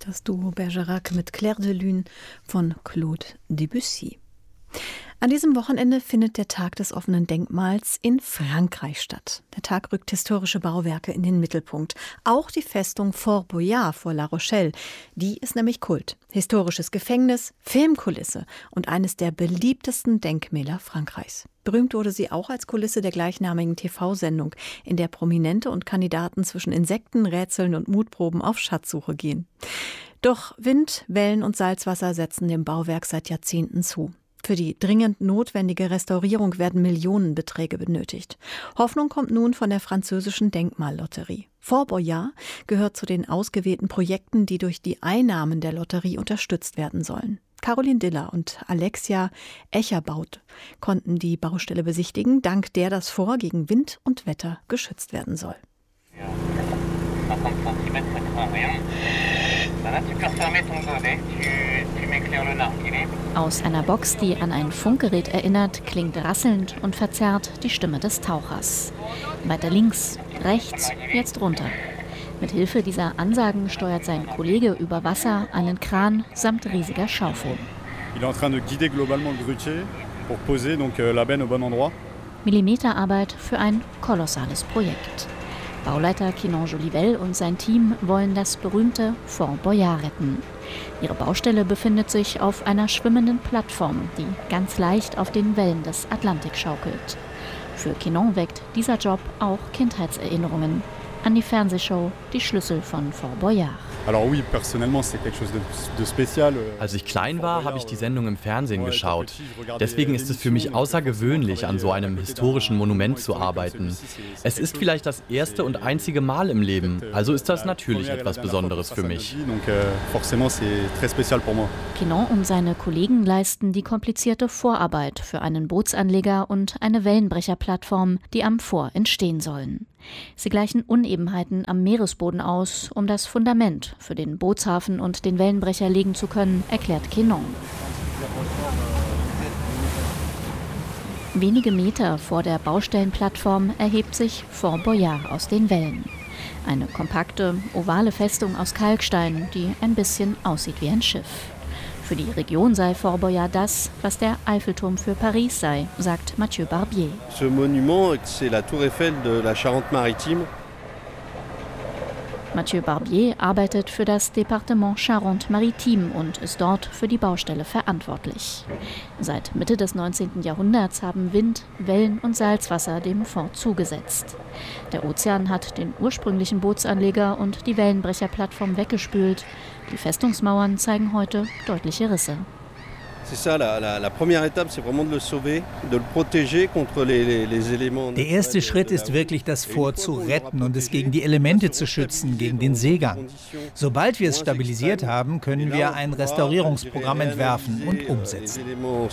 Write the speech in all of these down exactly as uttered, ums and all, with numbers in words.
Das Duo Bergerac mit Clair de Lune von Claude Debussy. An diesem Wochenende findet der Tag des offenen Denkmals in Frankreich statt. Der Tag rückt historische Bauwerke in den Mittelpunkt. Auch die Festung Fort Boyard vor La Rochelle. Die ist nämlich Kult. Historisches Gefängnis, Filmkulisse und eines der beliebtesten Denkmäler Frankreichs. Berühmt wurde sie auch als Kulisse der gleichnamigen T V-Sendung, in der Prominente und Kandidaten zwischen Insekten, Rätseln und Mutproben auf Schatzsuche gehen. Doch Wind, Wellen und Salzwasser setzen dem Bauwerk seit Jahrzehnten zu. Für die dringend notwendige Restaurierung werden Millionenbeträge benötigt. Hoffnung kommt nun von der französischen Denkmallotterie. Fort Boyard gehört zu den ausgewählten Projekten, die durch die Einnahmen der Lotterie unterstützt werden sollen. Caroline Diller und Alexia Echerbaut konnten die Baustelle besichtigen, dank der das Fort gegen Wind und Wetter geschützt werden soll. Aus einer Box, die an ein Funkgerät erinnert, klingt rasselnd und verzerrt die Stimme des Tauchers. Weiter links, rechts, jetzt runter. Mit Hilfe dieser Ansagen steuert sein Kollege über Wasser einen Kran samt riesiger Schaufel. Millimeterarbeit für ein kolossales Projekt. Bauleiter Quinon Jolivel und sein Team wollen das berühmte Fort Boyard retten. Ihre Baustelle befindet sich auf einer schwimmenden Plattform, die ganz leicht auf den Wellen des Atlantik schaukelt. Für Quinon weckt dieser Job auch Kindheitserinnerungen an die Fernsehshow Die Schlüssel von Fort Boyard. Als ich klein war, habe ich die Sendung im Fernsehen geschaut. Deswegen ist es für mich außergewöhnlich, an so einem historischen Monument zu arbeiten. Es ist vielleicht das erste und einzige Mal im Leben, also ist das natürlich etwas Besonderes für mich. Quinon und seine Kollegen leisten die komplizierte Vorarbeit für einen Bootsanleger und eine Wellenbrecherplattform, die am Fort entstehen sollen. Sie gleichen Unebenheiten am Meeresboden aus, um das Fundament für den Bootshafen und den Wellenbrecher legen zu können, erklärt Quinon. Wenige Meter vor der Baustellenplattform erhebt sich Fort Boyard aus den Wellen. Eine kompakte, ovale Festung aus Kalkstein, die ein bisschen aussieht wie ein Schiff. Für die Region sei Fort Boyard das, was der Eiffelturm für Paris sei, sagt Mathieu Barbier. Ce monument, c'est la Tour Eiffel de la Charente-Maritime. Mathieu Barbier arbeitet für das Departement Charente-Maritime und ist dort für die Baustelle verantwortlich. Seit Mitte des neunzehnten Jahrhunderts haben Wind, Wellen und Salzwasser dem Fort zugesetzt. Der Ozean hat den ursprünglichen Bootsanleger und die Wellenbrecherplattform weggespült. Die Festungsmauern zeigen heute deutliche Risse. Der erste Schritt ist wirklich, das Fort zu retten und es gegen die Elemente zu schützen, gegen den Seegang. Sobald wir es stabilisiert haben, können wir ein Restaurierungsprogramm entwerfen und umsetzen.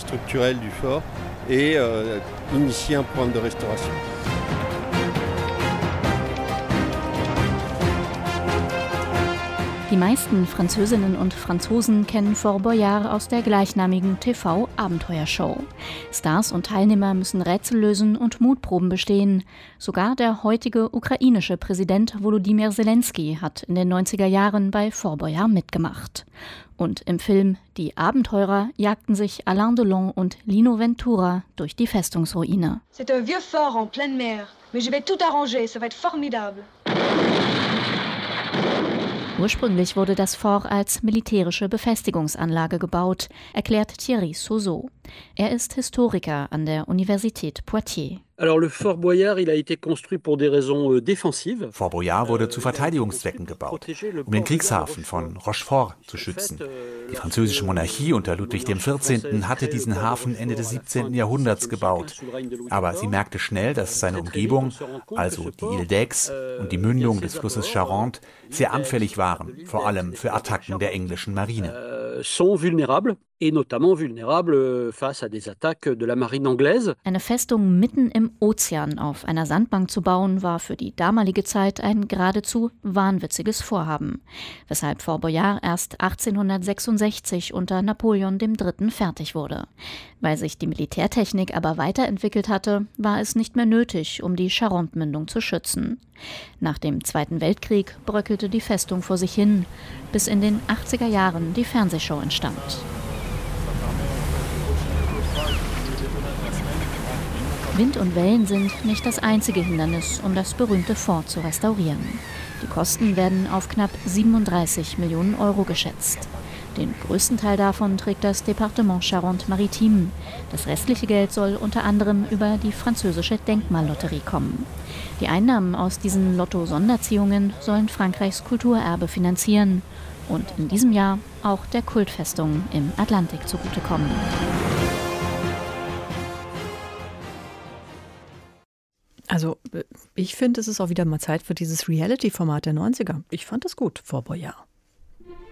Die meisten Französinnen und Franzosen kennen Fort Boyard aus der gleichnamigen T V-Abenteuershow. Stars und Teilnehmer müssen Rätsel lösen und Mutproben bestehen. Sogar der heutige ukrainische Präsident Volodymyr Zelensky hat in den neunziger Jahren bei Fort Boyard mitgemacht. Und im Film Die Abenteurer jagten sich Alain Delon und Lino Ventura durch die Festungsruine. C'est un vieux fort en pleine mer, mais je vais tout arranger, ça va être formidable. Ursprünglich wurde das Fort als militärische Befestigungsanlage gebaut, erklärt Thierry Sauzot. Er ist Historiker an der Universität Poitiers. Fort Boyard wurde zu Verteidigungszwecken gebaut, um den Kriegshafen von Rochefort zu schützen. Die französische Monarchie unter Ludwig der vierzehnte. hatte diesen Hafen Ende des siebzehnten. Jahrhunderts gebaut. Aber sie merkte schnell, dass seine Umgebung, also die Ile d'Aix und die Mündung des Flusses Charente, sehr anfällig waren, vor allem für Attacken der englischen Marine. Eine Festung mitten im Ozean auf einer Sandbank zu bauen, war für die damalige Zeit ein geradezu wahnwitziges Vorhaben, weshalb Fort Boyard erst achtzehnhundertsechsundsechzig unter Napoleon der Dritte fertig wurde. Weil sich die Militärtechnik aber weiterentwickelt hatte, war es nicht mehr nötig, um die Charente-Mündung zu schützen. Nach dem Zweiten Weltkrieg bröckelte die Festung vor sich hin, bis in den achtziger Jahren die Fernsehshow entstand. Wind und Wellen sind nicht das einzige Hindernis, um das berühmte Fort zu restaurieren. Die Kosten werden auf knapp siebenunddreißig Millionen Euro geschätzt. Den größten Teil davon trägt das Departement Charente-Maritime. Das restliche Geld soll unter anderem über die französische Denkmallotterie kommen. Die Einnahmen aus diesen Lotto-Sonderziehungen sollen Frankreichs Kulturerbe finanzieren und in diesem Jahr auch der Kultfestung im Atlantik zugutekommen. Also ich finde, es ist auch wieder mal Zeit für dieses Reality-Format der neunziger. Ich fand es gut, Fort Boyard.